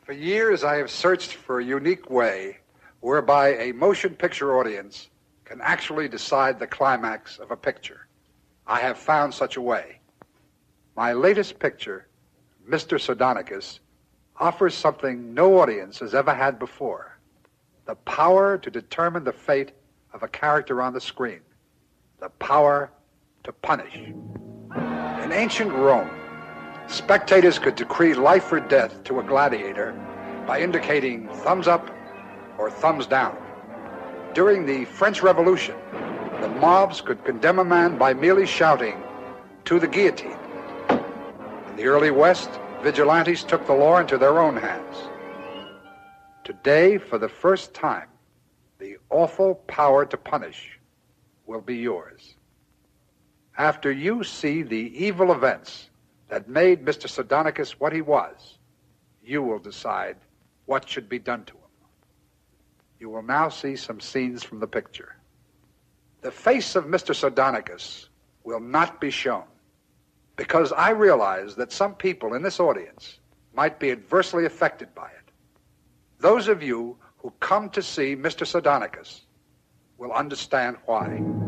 For years, I have searched for a unique way whereby a motion picture audience can actually decide the climax of a picture. I have found such a way. My latest picture, Mr. Sardonicus, offers something no audience has ever had before: the power to determine the fate of a character on the screen, the power to punish. In ancient Rome, spectators could decree life or death to a gladiator by indicating thumbs up or thumbs down. During the French Revolution, the mobs could condemn a man by merely shouting, "To the guillotine." In the early West, vigilantes took the law into their own hands. Today, for the first time, the awful power to punish will be yours. After you see the evil events that made Mr. Sardonicus what he was, you will decide what should be done to him. You will now see some scenes from the picture. The face of Mr. Sardonicus will not be shown, because I realize that some people in this audience might be adversely affected by it. Those of you who come to see Mr. Sardonicus will understand why.